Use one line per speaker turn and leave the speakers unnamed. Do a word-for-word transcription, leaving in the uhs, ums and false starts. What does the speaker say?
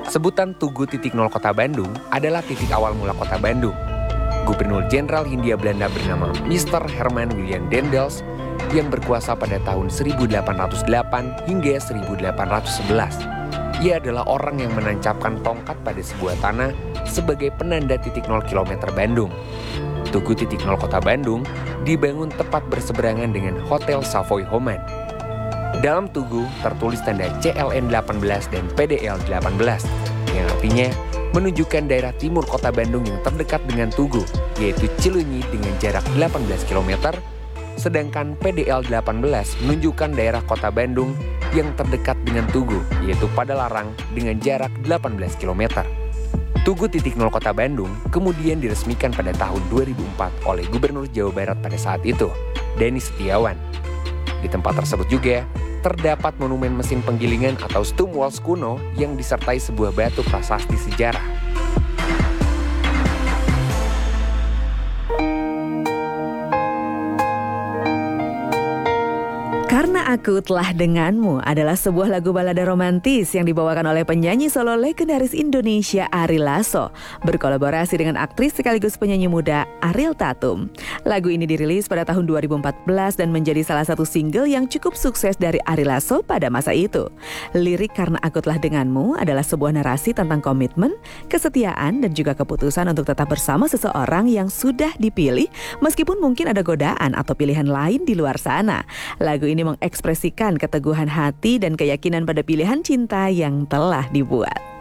Sebutan Tugu titik nol Kota Bandung adalah titik awal mula Kota Bandung. Gubernur Jenderal Hindia Belanda bernama mister Herman William Daendels yang berkuasa pada tahun seribu delapan ratus delapan hingga seribu delapan ratus sebelas. Ia adalah orang yang menancapkan tongkat pada sebuah tanah sebagai penanda titik nol kilometer Bandung. Tugu titik nol Kota Bandung dibangun tepat berseberangan dengan Hotel Savoy Homan. Dalam tugu tertulis tanda C L N delapan belas dan P D L delapan belas, yang artinya menunjukkan daerah timur Kota Bandung yang terdekat dengan Tugu, yaitu Cileunyi dengan jarak delapan belas kilometer, sedangkan P D L delapan belas menunjukkan daerah Kota Bandung yang terdekat dengan Tugu, yaitu Padalarang dengan jarak delapan belas kilometer. Tugu titik nol Kota Bandung kemudian diresmikan pada tahun dua ribu empat oleh Gubernur Jawa Barat pada saat itu, Denny Setiawan. Di tempat tersebut juga terdapat monumen mesin penggilingan atau steam walls kuno yang disertai sebuah batu prasasti sejarah.
Karena Aku Telah Denganmu adalah sebuah lagu balada romantis yang dibawakan oleh penyanyi solo legendaris Indonesia Ari Lasso berkolaborasi dengan aktris sekaligus penyanyi muda Ariel Tatum. Lagu ini dirilis pada tahun dua ribu empat belas dan menjadi salah satu single yang cukup sukses dari Ari Lasso pada masa itu. Lirik Karena Aku Telah Denganmu adalah sebuah narasi tentang komitmen, kesetiaan, dan juga keputusan untuk tetap bersama seseorang yang sudah dipilih meskipun mungkin ada godaan atau pilihan lain di luar sana. Lagu ini mengekspresikan keteguhan hati dan keyakinan pada pilihan cinta yang telah dibuat.